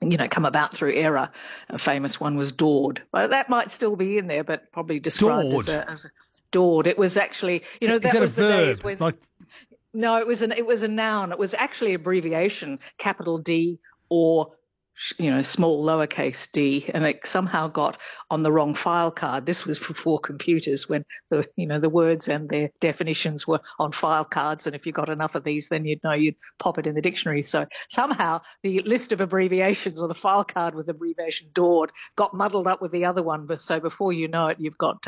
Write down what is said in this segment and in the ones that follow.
come about through error. A famous one was dawed. Well, that might still be in there, but probably described Dawed. as a dawed. It was actually, Is that that a was the days verb? when. Like, No, it was a noun. It was actually abbreviation, capital D or small lowercase d, and it somehow got on the wrong file card. This was before computers, when the words and their definitions were on file cards, and if you got enough of these, then you'd pop it in the dictionary. So somehow the list of abbreviations on the file card with abbreviation DORD got muddled up with the other one. But so before you know it, you've got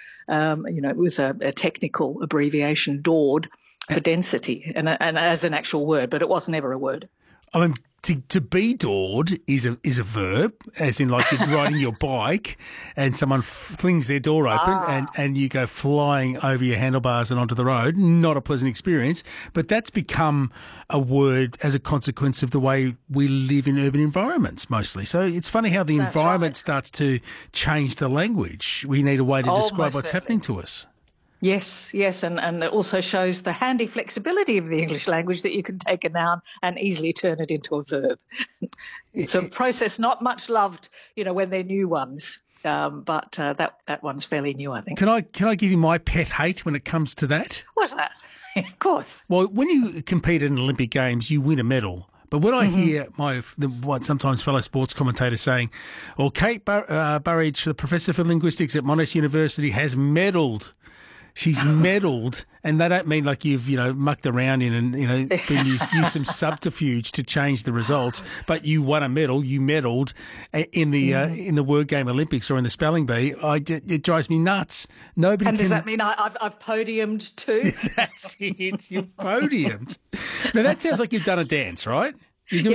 it was a technical abbreviation, DORD, for density, and as an actual word, but it was never a word. I mean, to be dawed is a verb, as in like you're riding your bike and someone flings their door open and you go flying over your handlebars and onto the road. Not a pleasant experience, but that's become a word as a consequence of the way we live in urban environments mostly. So it's funny how the environment starts to change the language. We need a way to describe what's happening to us. Yes, and it also shows the handy flexibility of the English language, that you can take a noun and easily turn it into a verb. It's a process not much loved, when they're new ones, but that one's fairly new, I think. Can I give you my pet hate when it comes to that? What's that? Of course. Well, when you compete in Olympic Games, you win a medal. But when I hear what sometimes fellow sports commentators saying, well, Kate Burridge, the professor for linguistics at Monash University, has medalled. She's meddled, and they don't mean like you've, mucked around in and, been used some subterfuge to change the results, but you won a medal, you meddled in the word game Olympics or in the spelling bee. It drives me nuts. Nobody does that mean I've podiumed too? That's it, you've podiumed. Now, that sounds like you've done a dance, right? You're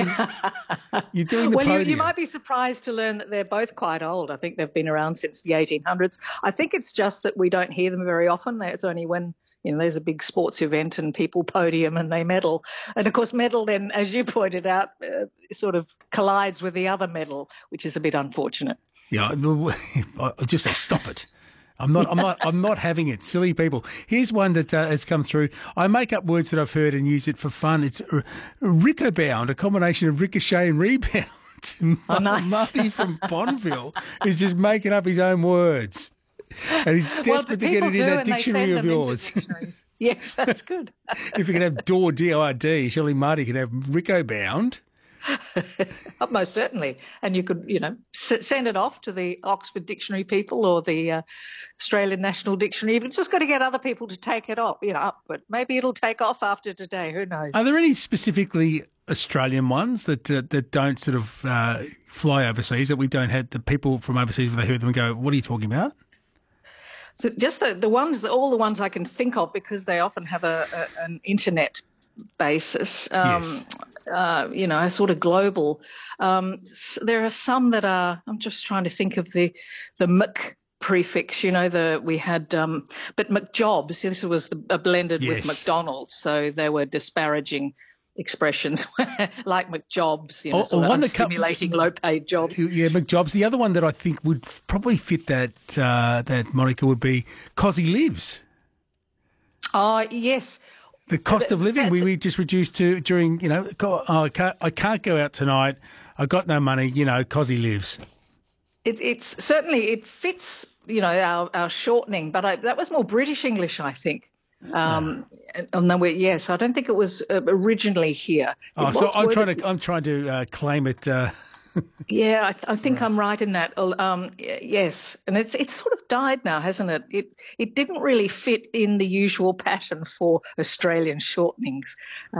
doing the podium. You might be surprised to learn that they're both quite old. I think they've been around since the 1800s. I think it's just that we don't hear them very often. It's only when there's a big sports event and people podium and they medal. And, of course, medal then, as you pointed out, sort of collides with the other medal, which is a bit unfortunate. Yeah, I just say stop it. I'm not having it. Silly people. Here's one that has come through. I make up words that I've heard and use it for fun. It's rickobound, a combination of ricochet and rebound. Oh, nice. Murray from Bonville is just making up his own words. And he's desperate to get it in that dictionary of yours. Yes, that's good. If you can have DORD, D-O-R-D, surely Marty can have rickobound. Most certainly. And you could, send it off to the Oxford Dictionary people or the Australian National Dictionary. You've just got to get other people to take it off, but maybe it'll take off after today. Who knows? Are there any specifically Australian ones that don't sort of fly overseas, that we don't have the people from overseas when they hear them go, what are you talking about? Just the ones, all the ones I can think of, because they often have an internet basis. Yes. A sort of global. There are some that are. I'm just trying to think of the Mc prefix. We had, but McJobs. This was blended with McDonald's, so they were disparaging expressions like McJobs. Sort of stimulating low-paid jobs. Yeah, McJobs. The other one that I think would probably fit that moniker would be Cosy Lives. Oh, yes. The cost of living we just reduced to during, I can't go out tonight. I've got no money, Cosy Lives. It's certainly, it fits, our shortening, but that was more British English, I think. I don't think it was originally here. So I'm trying to claim it. Yeah, I think I'm right in that. Yes, and it's sort of died now, hasn't it? It didn't really fit in the usual pattern for Australian shortenings.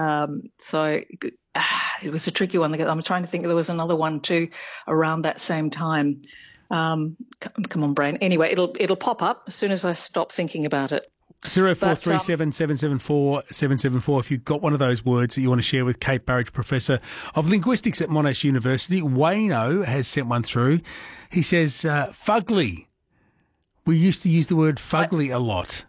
So it was a tricky one. I'm trying to think. There was another one too around that same time. Come on, brain. Anyway, it'll pop up as soon as I stop thinking about it. 0437 774 774. If you've got one of those words that you want to share with Kate Burridge, Professor of Linguistics at Monash University. Wayno has sent one through. He says, fugly. We used to use the word fugly a lot.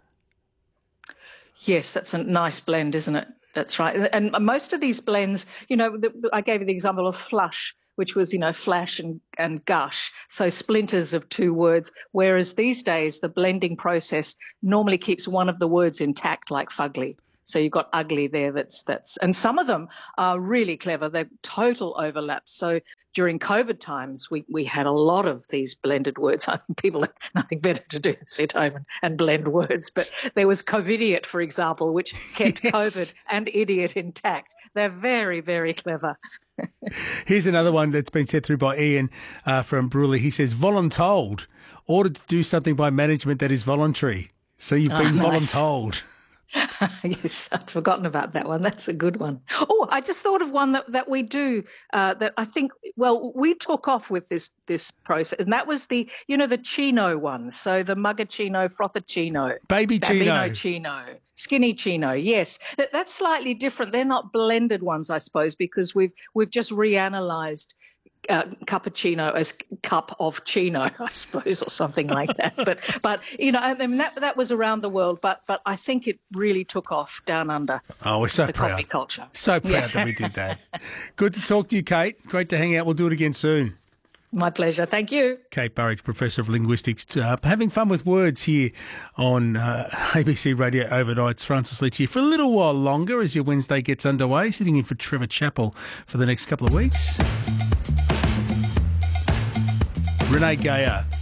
Yes, that's a nice blend, isn't it? That's right. And most of these blends, I gave you the example of flush, which was, flash and gush, so splinters of two words, whereas these days the blending process normally keeps one of the words intact, like fugly. So you've got ugly there. And some of them are really clever. They're total overlaps. So during COVID times, we had a lot of these blended words. I think people have nothing better to do than sit home and blend words. But there was COVIDiot, for example, which kept Yes. COVID and idiot intact. They're very, very clever. Here's another one that's been sent through by Ian from Brewerley. He says, voluntold, ordered to do something by management that is voluntary. So you've been nice. voluntold. Yes, I'd forgotten about that one. That's a good one. Oh, I just thought of one that we do that I think, well, we took off with this process, and that was the chino one. So the mugger-chino, frother-chino. Baby chino. Babino-chino. Skinny chino, yes. That's slightly different. They're not blended ones, I suppose, because we've just reanalyzed cappuccino as cup of chino, I suppose, or something like that. But I mean, that was around the world, but I think it really took off down under. Oh, we're so the proud. coffee culture. So proud that we did that. Good to talk to you, Kate. Great to hang out. We'll do it again soon. My pleasure. Thank you. Kate Burridge, Professor of Linguistics, having fun with words here on ABC Radio Overnights. Francis Leach here for a little while longer as your Wednesday gets underway, sitting in for Trevor Chappell for the next couple of weeks. Renee Gayer